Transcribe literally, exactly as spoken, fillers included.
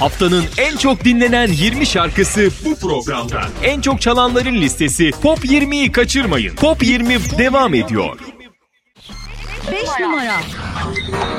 Haftanın en çok dinlenen yirmi şarkısı bu programda. En çok çalanların listesi Top yirmiyi kaçırmayın. Top yirmi devam ediyor. beş numara.